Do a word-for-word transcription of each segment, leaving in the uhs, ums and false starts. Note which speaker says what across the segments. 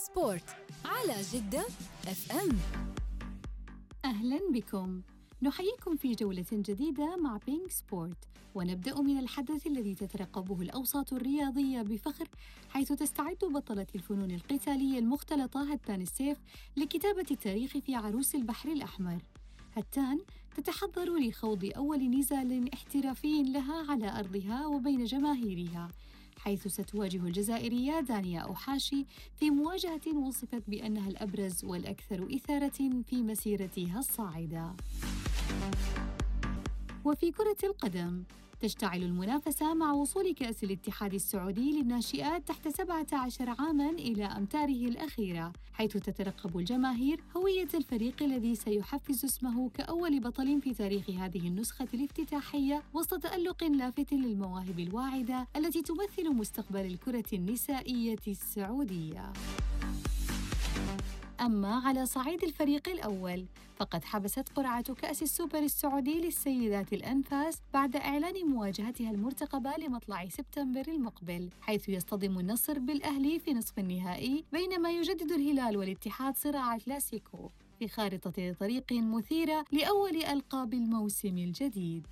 Speaker 1: سبورت على جدة اف ام.
Speaker 2: أهلاً بكم، نحييكم في جولة جديدة مع بينك سبورت، ونبدأ من الحدث الذي تترقبه الأوساط الرياضية بفخر، حيث تستعد بطلة الفنون القتالية المختلطة هتان السيف لكتابة التاريخ في عروس البحر الأحمر. هتان تتحضر لخوض أول نزال احترافي لها على أرضها وبين جماهيرها، حيث ستواجه الجزائرية دانيا أوحاشي في مواجهة وصفت بأنها الأبرز والأكثر إثارة في مسيرتها الصاعدة. وفي كرة القدم تشتعل المنافسة مع وصول كأس الاتحاد السعودي للناشئات تحت سبعة عشر عاماً إلى أمتاره الأخيرة، حيث تترقب الجماهير هوية الفريق الذي سيحفز اسمه كأول بطل في تاريخ هذه النسخة الافتتاحية، وسط تألق لافت للمواهب الواعدة التي تمثل مستقبل الكرة النسائية السعودية. أما على صعيد الفريق الأول فقد حبست قرعة كأس السوبر السعودي للسيدات الأنفاس بعد إعلان مواجهتها المرتقبة لمطلع سبتمبر المقبل، حيث يصطدم النصر بالأهلي في نصف النهائي، بينما يجدد الهلال والاتحاد صراع كلاسيكو في خارطة طريق مثيرة لأول ألقاب الموسم الجديد.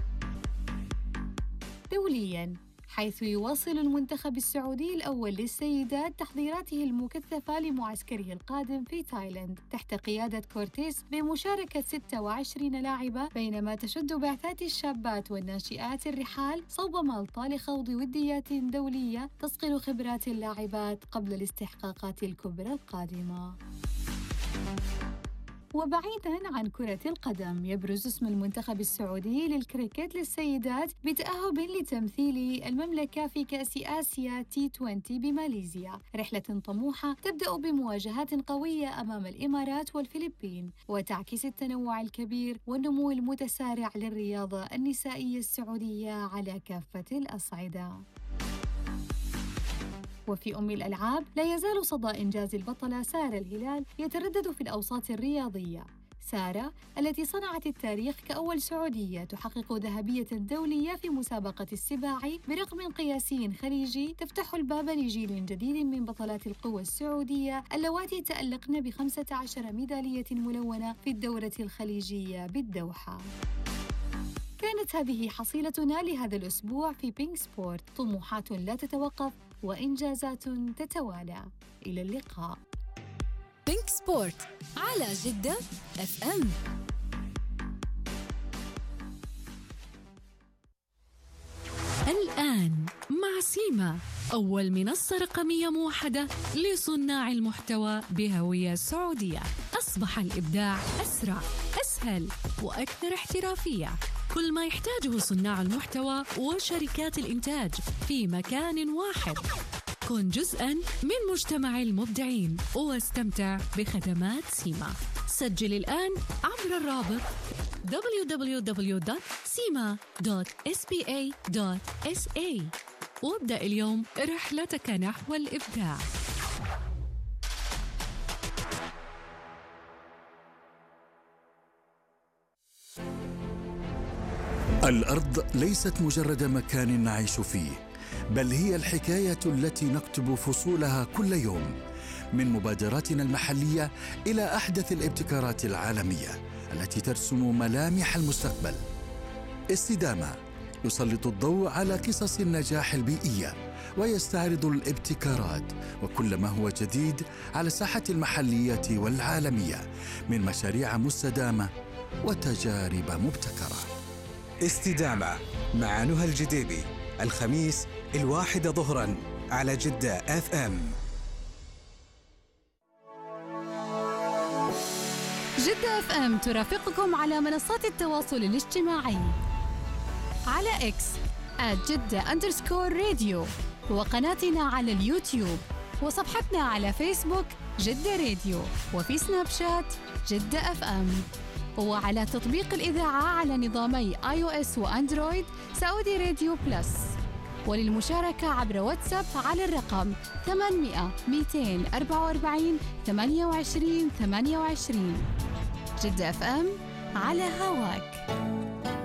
Speaker 2: دولياً، حيث يواصل المنتخب السعودي الأول للسيدات تحضيراته المكثفة لمعسكره القادم في تايلاند تحت قيادة كورتيس بمشاركة ستة وعشرين لاعبة، بينما تشد بعثات الشابات والناشئات الرحال صوب مالطا لخوض وديات دولية تصقل خبرات اللاعبات قبل الاستحقاقات الكبرى القادمة. وبعيداً عن كرة القدم، يبرز اسم المنتخب السعودي للكريكت للسيدات بتأهب لتمثيل المملكة في كأس آسيا تي عشرين بماليزيا، رحلة طموحة تبدأ بمواجهات قوية أمام الإمارات والفلبين، وتعكس التنوع الكبير والنمو المتسارع للرياضة النسائية السعودية على كافة الأصعدة. وفي أم الألعاب لا يزال صدى إنجاز البطلة سارة الهلال يتردد في الأوساط الرياضية. سارة التي صنعت التاريخ كأول سعودية تحقق ذهبية دولية في مسابقة السباع برقم قياسي خليجي، تفتح الباب لجيل جديد من بطلات القوى السعودية اللواتي تألقن بخمسة عشر ميدالية ملونة في الدورة الخليجية بالدوحة. كانت هذه حصيلتنا لهذا الأسبوع في بينك سبورت، طموحات لا تتوقف وإنجازات تتوالى. إلى اللقاء.
Speaker 1: بينك سبورت على جدة اف ام.
Speaker 3: الآن مع سيما، أول منصة رقمية موحدة لصناع المحتوى بهوية سعودية. أصبح الإبداع أسرع، أسهل وأكثر احترافية. كل ما يحتاجه صناع المحتوى وشركات الإنتاج في مكان واحد. كن جزءاً من مجتمع المبدعين واستمتع بخدمات سيما. سجل الآن عبر الرابط دبليو دبليو دبليو دوت سيما دوت إس بي إيه دوت إس إيه وابدأ اليوم رحلتك نحو الإبداع.
Speaker 4: الأرض ليست مجرد مكان نعيش فيه، بل هي الحكاية التي نكتب فصولها كل يوم، من مبادراتنا المحلية إلى أحدث الابتكارات العالمية التي ترسم ملامح المستقبل. استدامة يسلط الضوء على قصص النجاح البيئية ويستعرض الابتكارات وكل ما هو جديد على الساحة المحلية والعالمية من مشاريع مستدامة وتجارب مبتكرة.
Speaker 5: استدامة مع نهى الجديبي، الخميس الواحدة ظهراً على جدة اف ام.
Speaker 2: جدة اف ام ترافقكم على منصات التواصل الاجتماعي، على اكس آت جدة أندرسكور راديو، وقناتنا على اليوتيوب، وصفحتنا على فيسبوك جدة راديو، وفي سناب شات جدة اف ام، وعلى تطبيق الإذاعة على نظامي آي أو إس وأندرويد سعودي راديو بلس. وللمشاركة عبر واتساب على الرقم ثمانمئة مئتين وأربعة وأربعين ثمانية وعشرين ثمانية وعشرين. جدة اف ام على هواك.